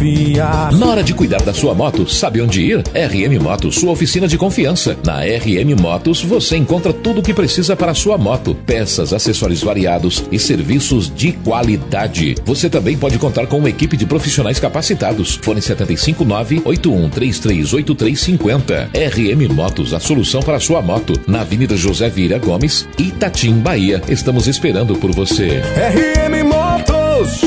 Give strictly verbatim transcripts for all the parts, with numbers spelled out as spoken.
confiar. Na hora de cuidar da sua moto, sabe onde ir? R M Motos, sua oficina de confiança. Na R M Motos, você encontra tudo o que precisa para a sua moto. Peças, acessórios variados e serviços de qualidade. Você também pode contar com uma equipe de profissionais capacitados. Fone sete cinco nove, oito um três três oito três cinco zero. R M Motos, a solução para a sua moto. Na Avenida José Vieira Gomes, Itatim, Bahia. Estamos esperando por você. R M Motos.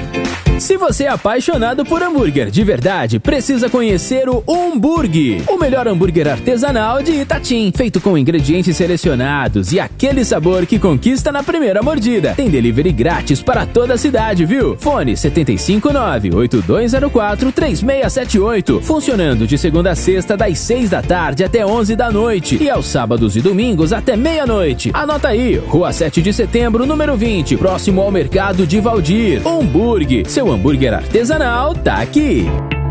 Se você é apaixonado por hambúrguer de verdade, precisa conhecer o Umburg, o melhor hambúrguer artesanal de Itatim, feito com ingredientes selecionados e aquele sabor que conquista na primeira mordida. Tem delivery grátis para toda a cidade, viu? Fone sete cinco nove, oito dois zero quatro, três seis sete oito, funcionando de segunda a sexta das seis da tarde até onze da noite e aos sábados e domingos até meia-noite. Anota aí, Rua sete de Setembro, número vinte, próximo ao Mercado de Valdir. Umburg, seu hambúrguer artesanal tá aqui.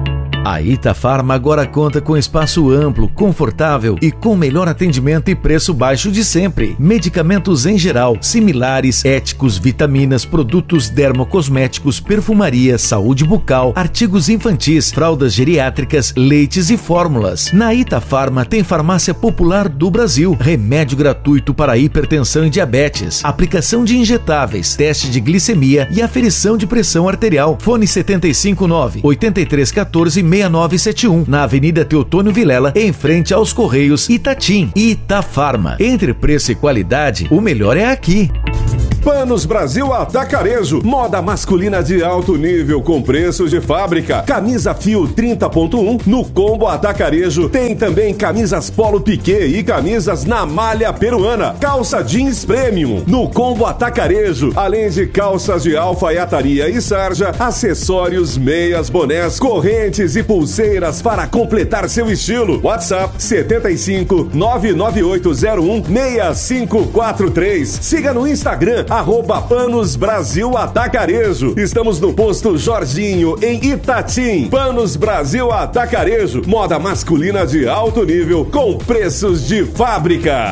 A Itafarma agora conta com espaço amplo, confortável e com melhor atendimento e preço baixo de sempre. Medicamentos em geral, similares, éticos, vitaminas, produtos dermocosméticos, perfumaria, saúde bucal, artigos infantis, fraldas geriátricas, leites e fórmulas. Na Itafarma tem farmácia popular do Brasil, remédio gratuito para hipertensão e diabetes, aplicação de injetáveis, teste de glicemia e aferição de pressão arterial. Fone sete cinco nove, oito três um quatro, seis nove sete um, na Avenida Teotônio Vilela, em frente aos Correios, Itatim. Itafarma. Entre preço e qualidade, o melhor é aqui. Panos Brasil Atacarejo, moda masculina de alto nível com preços de fábrica. Camisa fio trinta ponto um no combo Atacarejo. Tem também camisas polo piquê e camisas na malha peruana. Calça jeans premium no combo Atacarejo. Além de calças de alfaiataria e sarja, acessórios, meias, bonés, correntes e pulseiras para completar seu estilo. WhatsApp sete cinco nove nove oito zero um seis cinco quatro três. Siga no Instagram arroba Panos Brasil Atacarejo. Estamos no posto Jorginho, em Itatim. Panos Brasil Atacarejo. Moda masculina de alto nível com preços de fábrica.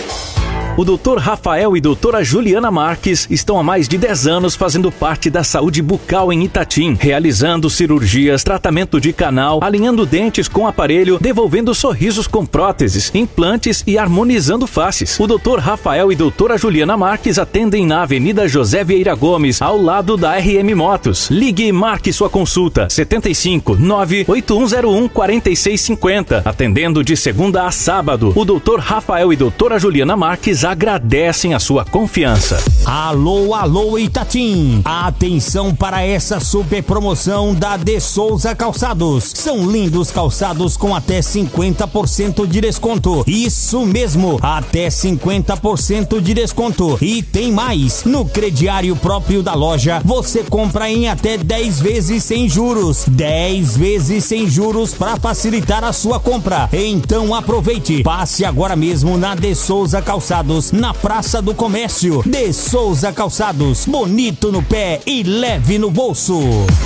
O doutor Rafael e doutora Juliana Marques estão há mais de dez anos fazendo parte da saúde bucal em Itatim, realizando cirurgias, tratamento de canal, alinhando dentes com aparelho, devolvendo sorrisos com próteses, implantes e harmonizando faces. O doutor Rafael e doutora Juliana Marques atendem na Avenida José Vieira Gomes, ao lado da R M Motos. Ligue e marque sua consulta sete cinco nove, oito um zero um, quatro seis cinco zero. Atendendo de segunda a sábado, o doutor Rafael e doutora Juliana Marques agradecem a sua confiança. Alô, alô Itatim! Atenção para essa super promoção da De Souza Calçados. São lindos calçados com até cinquenta por cento de desconto. Isso mesmo, até cinquenta por cento de desconto. E tem mais, no crediário próprio da loja, você compra em até dez vezes sem juros. dez vezes sem juros para facilitar a sua compra. Então aproveite, passe agora mesmo na De Souza Calçados, na Praça do Comércio. De Souza Calçados, bonito no pé e leve no bolso.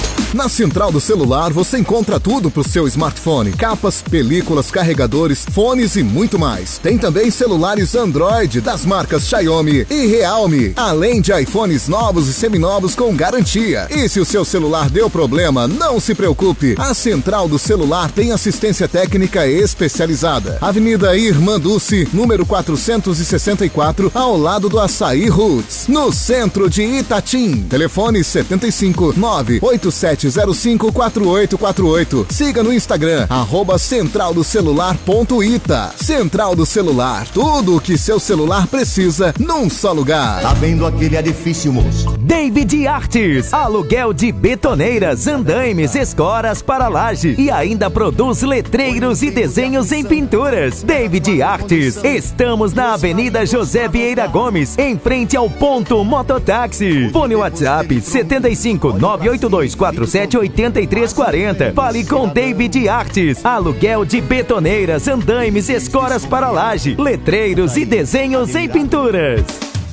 Na Central do Celular você encontra tudo pro seu smartphone: capas, películas, carregadores, fones e muito mais. Tem também celulares Android das marcas Xiaomi e Realme, além de iPhones novos e seminovos com garantia. E se o seu celular deu problema, não se preocupe, a Central do Celular tem assistência técnica especializada. Avenida Irmã Dulce, número quatrocentos e sessenta e quatro, ao lado do Açaí Roots, no centro de Itatim. Telefone sete cinco nove, oito sete zero cinco, quatro oito quatro oito. Siga no Instagram, arroba central do celular ponto ita. Central do Celular, tudo o que seu celular precisa num só lugar. Tá vendo aquele edifício, moço? David Artes, aluguel de betoneiras, andaimes, escoras para laje e ainda produz letreiros e desenhos em pinturas. David Artes, estamos na Avenida José Vieira Gomes, em frente ao ponto Mototáxi. Fone WhatsApp sete cinco nove oito dois quatro sete oito três quatro zero. Fale com David Artes. Aluguel de betoneiras, andaimes, escoras para laje, letreiros e desenhos em pinturas.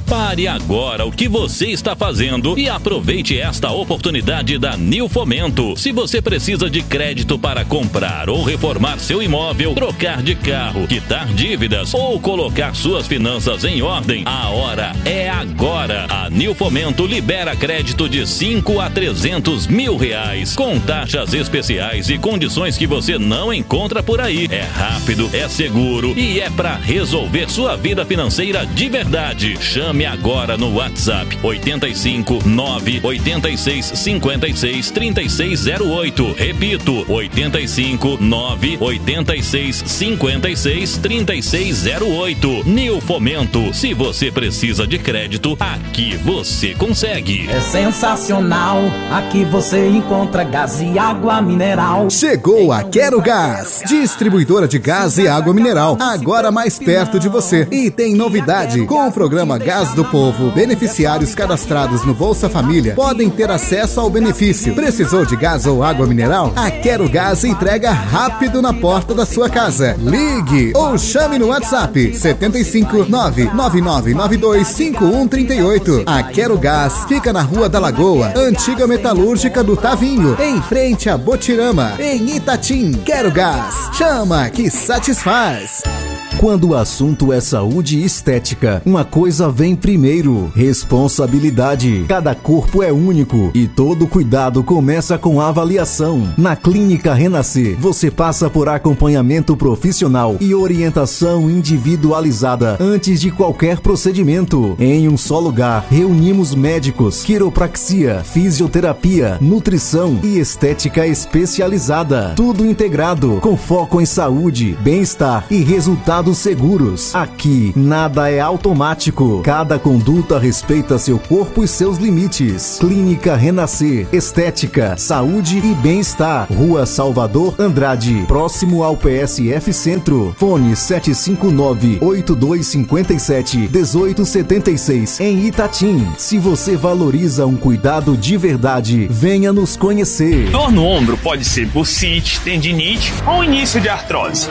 Pare agora o que você está fazendo e aproveite esta oportunidade da Nil Fomento. Se você precisa de crédito para comprar ou reformar seu imóvel, trocar de carro, quitar dívidas ou colocar suas finanças em ordem, a hora é agora. A Nil Fomento libera crédito de cinco a trezentos mil reais, com taxas especiais e condições que você não encontra por aí. É rápido, é seguro e é para resolver sua vida financeira de verdade. Chame agora no WhatsApp oito cinco nove oito seis cinco seis três seis zero oito. Repito, oito cinco nove oito seis cinco seis três seis zero oito. Nil Fomento. Se você precisa de crédito, aqui você consegue. É sensacional, aqui você encontra gás e água mineral. Chegou a Quero Gás, distribuidora de gás e água mineral, agora mais perto de você. E tem novidade, com o programa Gás do Povo, beneficiários cadastrados no Bolsa Família podem ter acesso ao benefício. Precisou de gás ou água mineral? A Quero Gás entrega rápido na porta da sua casa. Ligue ou chame no WhatsApp sete cinco nove nove nove nove dois cinco um três oito. A Quero Gás fica na Rua da Lagoa, antiga metalúrgica do Tavinho, em frente a Botirama, em Itatim. Quero Gás, chama que satisfaz. Quando o assunto é saúde e estética, uma coisa vem primeiro: responsabilidade. Cada corpo é único e todo cuidado começa com avaliação. Na Clínica Renascer, você passa por acompanhamento profissional e orientação individualizada antes de qualquer procedimento. Em um só lugar, reunimos médicos, quiropraxia, fisioterapia, nutrição e estética especializada. Tudo integrado, com foco em saúde, bem-estar e resultados seguros. Aqui, nada é automático. Cada conduta respeita seu corpo e seus limites. Clínica Renascer, estética, saúde e bem-estar. Rua Salvador Andrade, próximo ao P S F Centro. Fone sete cinco nove oito dois cinco sete um oito sete seis em Itatim. Se você valoriza um cuidado de verdade, venha nos conhecer. Dor no ombro pode ser bursite, tendinite ou início de artrose.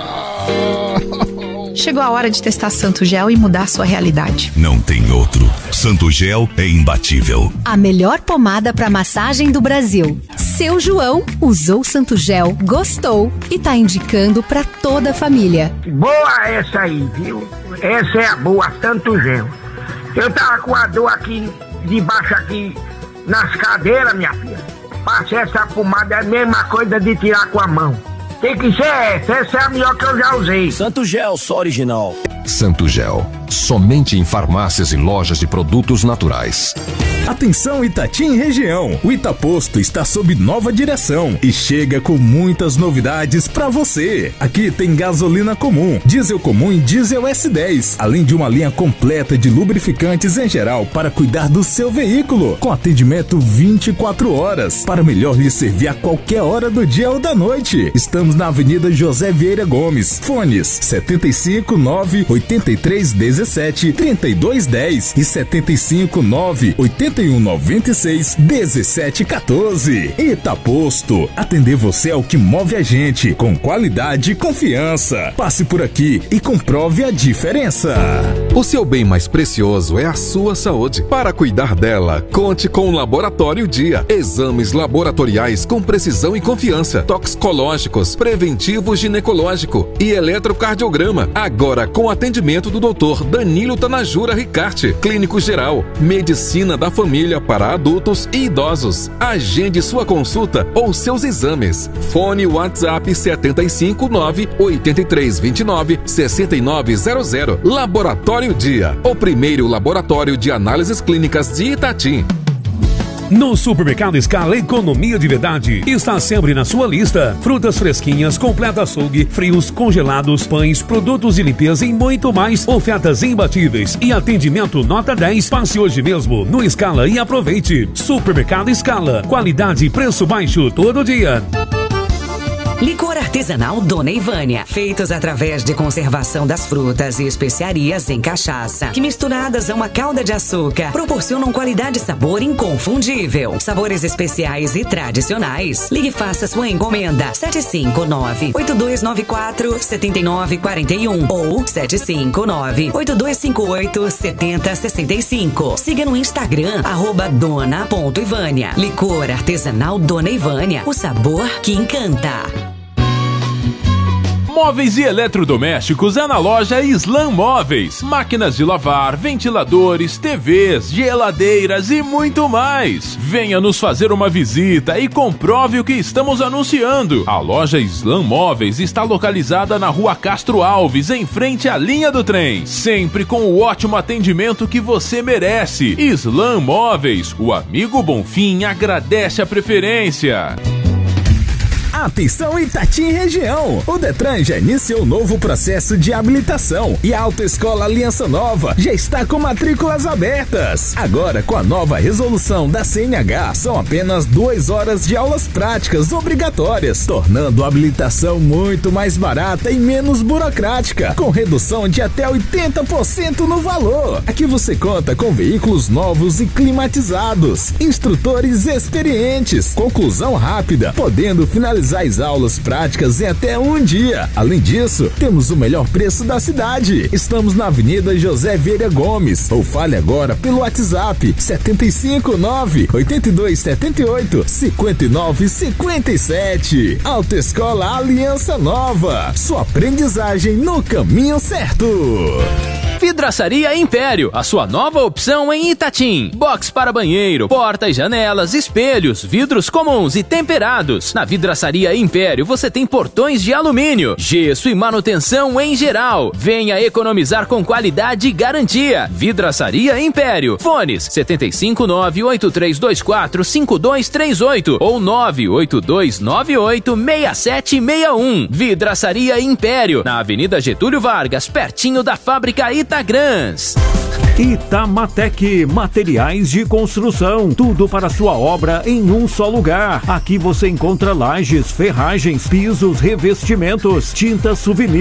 Chegou a hora de testar Santo Gel e mudar sua realidade. Não tem outro. Santo Gel é imbatível. A melhor pomada para massagem do Brasil. Seu João usou Santo Gel, gostou e tá indicando para toda a família. Boa essa aí, viu? Essa é a boa, Santo Gel. Eu tava com a dor aqui, debaixo aqui, nas cadeiras, minha filha. Passei essa pomada, é a mesma coisa de tirar com a mão. Tem que ser essa, essa é a melhor que eu já usei. Santo Gel, só original. Santo Gel, somente em farmácias e lojas de produtos naturais. Atenção Itatim região, o Itaposto está sob nova direção e chega com muitas novidades para você. Aqui tem gasolina comum, diesel comum e diesel S dez, além de uma linha completa de lubrificantes em geral para cuidar do seu veículo, com atendimento vinte e quatro horas, para melhor lhe servir a qualquer hora do dia ou da noite. Estamos na Avenida José Vieira Gomes, fones sete cinco nove oito três um sete três dois um zero e sete cinco nove oito um nove seis um sete um quatro. Itaposto, atender você é o que move a gente, com qualidade e confiança. Passe por aqui e comprove a diferença. O seu bem mais precioso é a sua saúde. Para cuidar dela, conte com o Laboratório Dia. Exames laboratoriais com precisão e confiança, toxicológicos, preventivo ginecológico e eletrocardiograma. Agora com atendimento do doutor Danilo Tanajura Ricarte, clínico geral, medicina da família para adultos e idosos. Agende sua consulta ou seus exames. Fone WhatsApp sete cinco nove oito três dois nove seis nove zero zero. Laboratório Dia, o primeiro laboratório de análises clínicas de Itatim. No Supermercado Scala, economia de verdade está sempre na sua lista. Frutas fresquinhas, completo açougue, frios, congelados, pães, produtos de limpeza e muito mais. Ofertas imbatíveis e atendimento nota dez. Passe hoje mesmo no Scala e aproveite. Supermercado Scala, qualidade e preço baixo todo dia. Licor artesanal Dona Ivânia, feitos através de conservação das frutas e especiarias em cachaça, que misturadas a uma calda de açúcar, proporcionam qualidade e sabor inconfundível. Sabores especiais e tradicionais. Ligue e faça sua encomenda sete cinco nove, oito dois nove quatro, sete nove quatro um ou sete cinco nove, oito dois cinco oito, sete zero seis cinco. Siga no Instagram, arroba dona.ivânia. Licor artesanal Dona Ivânia, o sabor que encanta. Móveis e eletrodomésticos é na loja Islam Móveis. Máquinas de lavar, ventiladores, T Vs, geladeiras e muito mais. Venha nos fazer uma visita e comprove o que estamos anunciando. A loja Islam Móveis está localizada na Rua Castro Alves, em frente à linha do trem. Sempre com o ótimo atendimento que você merece. Islam Móveis, o amigo Bonfim agradece a preferência. Atenção Itatim região! O Detran já iniciou o novo processo de habilitação e a Autoescola Aliança Nova já está com matrículas abertas. Agora, com a nova resolução da C N H, são apenas duas horas de aulas práticas obrigatórias, tornando a habilitação muito mais barata e menos burocrática, com redução de até oitenta por cento no valor. Aqui você conta com veículos novos e climatizados, instrutores experientes, conclusão rápida, podendo finalizar as aulas práticas em até um dia. Além disso, temos o melhor preço da cidade. Estamos na Avenida José Vieira Gomes, ou fale agora pelo WhatsApp sete cinco nove, oito dois sete oito, cinco nove cinco sete. Autoescola Aliança Nova, sua aprendizagem no caminho certo. Vidraçaria Império, a sua nova opção em Itatim. Box para banheiro, portas, janelas, espelhos, vidros comuns e temperados. Na Vidraçaria Império você tem portões de alumínio, gesso e manutenção em geral. Venha economizar com qualidade e garantia. Vidraçaria Império. Fones sete cinco nove, oito três dois quatro, cinco dois três oito ou nove oito dois nove oito, seis sete seis um. Vidraçaria Império, na Avenida Getúlio Vargas, pertinho da fábrica Itagrãs. Itamatec, materiais de construção, tudo para sua obra em um só lugar. Aqui você encontra lajes, ferragens, pisos, revestimentos, tinta souvenir.